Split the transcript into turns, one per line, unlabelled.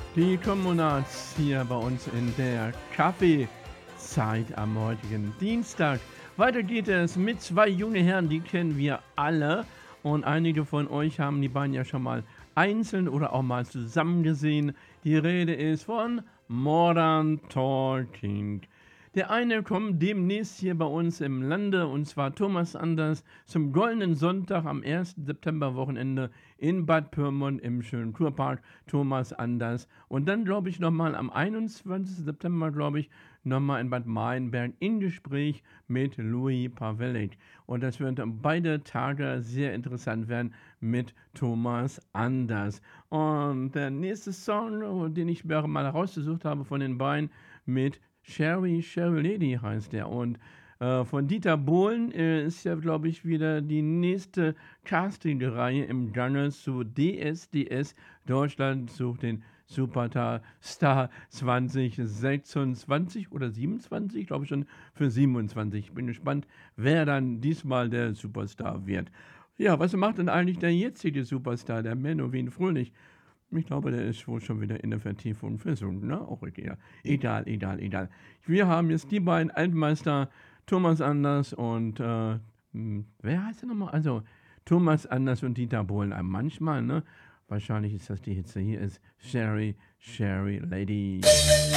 Die Kommunats hier bei uns in der Kaffeezeit am heutigen Dienstag. Weiter geht es mit zwei junge Herren, die kennen wir alle. Und einige von euch haben die beiden ja schon mal einzeln oder auch mal zusammen gesehen. Die Rede ist von Modern Talking. Der eine kommt demnächst hier bei uns im Lande, und zwar Thomas Anders, zum Goldenen Sonntag am 1. September-Wochenende in Bad Pyrmont im schönen Kurpark. Thomas Anders. Und dann, glaube ich, nochmal am 21. September, glaube ich, nochmal in Bad Maienberg in Gespräch mit Louis Pavelik. Und das wird beide Tage sehr interessant werden mit Thomas Anders. Und der nächste Song, den ich mir mal rausgesucht habe von den beiden, mit Sherry Lady heißt der. Und von Dieter Bohlen ist ja, glaube ich, wieder die nächste Casting-Reihe im Gange zu DSDS. Deutschland sucht den Superstar 2026 oder 27, glaube ich schon für 27. Ich bin gespannt, wer dann diesmal der Superstar wird. Ja, was macht denn eigentlich der jetzige Superstar, der Menowin Fröhlich? Ich glaube, der ist wohl schon wieder in der Vertiefung versunken, ne? Auch egal. Egal. Wir haben jetzt die beiden Altmeister, Thomas Anders und, wer heißt der nochmal? Also, Thomas Anders und Dieter Bohlen. Manchmal, ne? Wahrscheinlich ist das die Hitze. Hier ist Sherry Lady.